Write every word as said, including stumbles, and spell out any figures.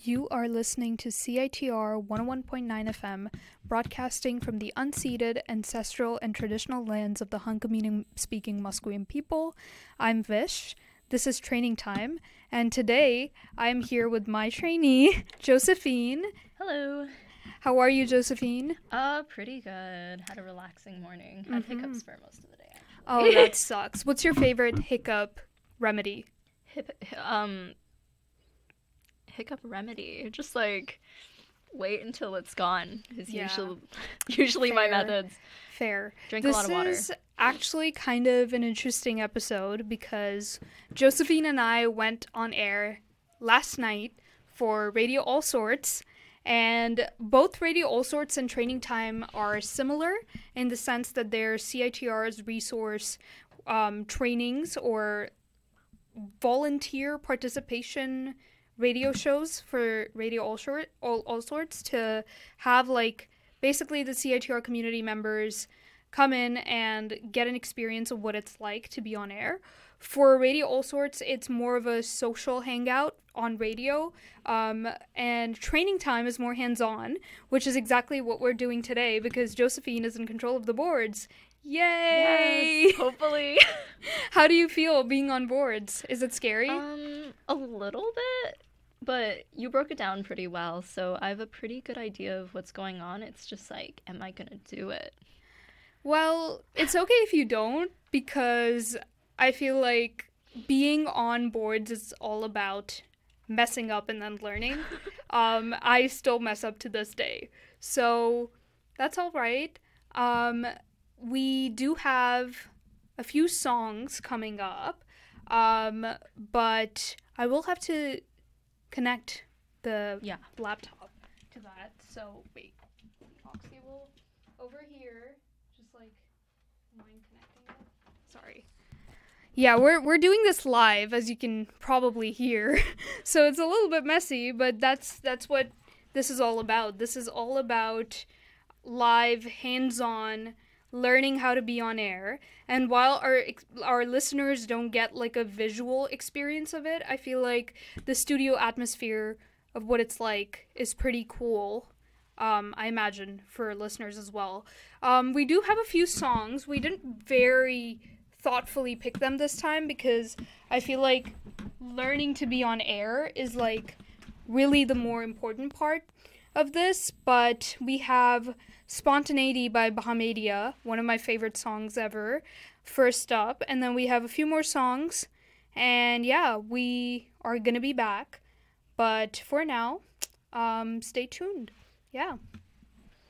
You are listening to C I T R one oh one point nine F M, broadcasting from the unceded, ancestral, and traditional lands of the Hunkaminam-speaking Musqueam people. I'm Vish. This is Training Time, and today I'm here with my trainee, Josephine. Hello. How are you, Josephine? Uh, pretty good. Had a relaxing morning. Had Mm-hmm. hiccups for most of the day, actually. Oh, that sucks. What's your favorite hiccup remedy? Hip- um, hiccup remedy. Just like wait until it's gone is Yeah. usually usually my Fair. methods. Fair. Drink this a lot of water. This is actually kind of an interesting episode because Josephine and I went on air last night for Radio All Sorts, and both Radio All Sorts and Training Time are similar in the sense that they're C I T R's resource um, trainings or volunteer participation radio shows for Radio All, Short, all, all Sorts to have, like, basically the C I T R community members come in and get an experience of what it's like to be on air. For Radio All Sorts, it's more of a social hangout on radio, um, and Training Time is more hands-on, which is exactly what we're doing today because Josephine is in control of the boards. Yay! Yes, hopefully. How do you feel being on boards? Is it scary? Um, a little bit, but you broke it down pretty well, so I have a pretty good idea of what's going on. It's just like, am I gonna do it? Well, it's okay if you don't, because I feel like being on boards is all about messing up and then learning. um, I still mess up to this day. So that's all right. Um, we do have a few songs coming up, um, but I will have to connect the Yeah. laptop to that. So, wait. Aux cable over here. Just like mind connecting it. Sorry. Yeah, we're we're doing this live, as you can probably hear. So it's a little bit messy, but that's that's what this is all about. This is all about live, hands-on, learning how to be on air. And while our our listeners don't get like a visual experience of it, I feel like the studio atmosphere of what it's like is pretty cool. Um, I imagine for listeners as well. Um, we do have a few songs. We didn't very thoughtfully pick them this time because I feel like learning to be on air is like really the more important part of this. But we have Spontaneity by Bahamadia, one of my favorite songs ever, first up. And then we have a few more songs. And yeah, we are going to be back. But for now, um, stay tuned. Yeah.